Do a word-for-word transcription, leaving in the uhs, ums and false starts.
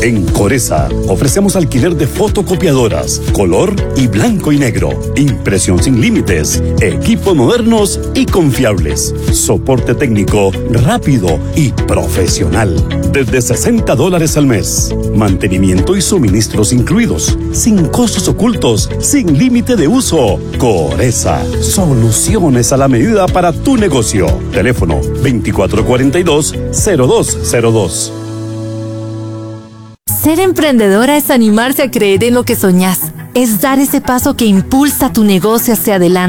En Coresa ofrecemos alquiler de fotocopiadoras, color y blanco y negro, impresión sin límites, equipos modernos y confiables, soporte técnico rápido y profesional, desde sesenta dólares al mes, mantenimiento y suministros incluidos, sin costos ocultos, sin límite de uso. Coresa, soluciones a la medida para tu negocio. Teléfono veinticuatro cuarenta y dos, cero dos cero dos. Ser emprendedora es animarse a creer en lo que soñás. Es dar ese paso que impulsa tu negocio hacia adelante.